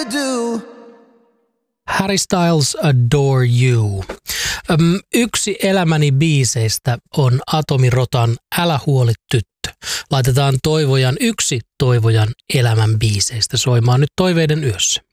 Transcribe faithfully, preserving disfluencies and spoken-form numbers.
Harry Styles, Adore You. Öm, yksi elämäni biiseistä on Atomi Rotan Älä huoli tyttö. Laitetaan Toivojan yksi Toivojan elämän biiseistä soimaan nyt Toiveiden yössä.